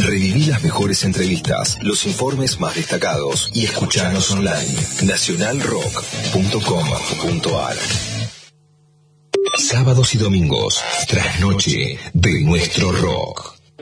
Reviví las mejores entrevistas, los informes más destacados y escuchanos online. nacionalrock.com.ar. Sábados y domingos, trasnoche de nuestro rock.